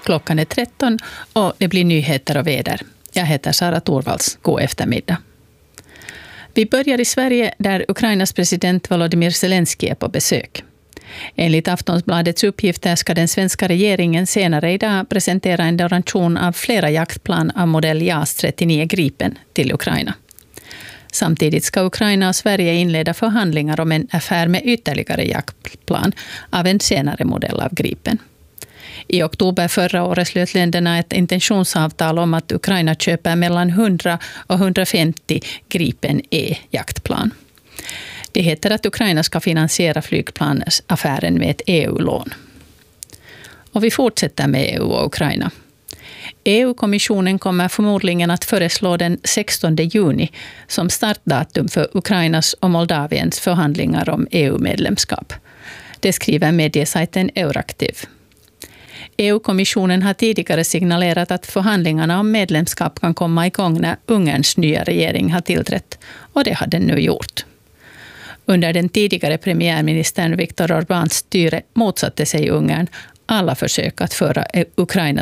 Klockan är 13 och det blir nyheter och väder. Jag heter Sara Torvalds. God eftermiddag. Vi börjar i Sverige där Ukrainas president Volodymyr Zelensky är på besök. Enligt Aftonbladets uppgifter ska den svenska regeringen senare idag presentera en donation av flera jaktplan av modell JAS 39 Gripen till Ukraina. Samtidigt ska Ukraina och Sverige inleda förhandlingar om en affär med ytterligare jaktplan av en senare modell av Gripen. I oktober förra året slöt länderna ett intentionsavtal om att Ukraina köper mellan 100 och 150 Gripen E-jaktplan. Det heter att Ukraina ska finansiera flygplansaffären med ett EU-lån. Och vi fortsätter med EU och Ukraina. EU-kommissionen kommer förmodligen att föreslå den 16 juni som startdatum för Ukrainas och Moldaviens förhandlingar om EU-medlemskap. Det skriver mediesajten Euraktiv. EU-kommissionen har tidigare signalerat att förhandlingarna om medlemskap kan komma igång när Ungerns nya regering har tillträtt, och det har den nu gjort. Under den tidigare premiärministern Viktor Orbáns styre motsatte sig Ungern alla försök att föra Ukraina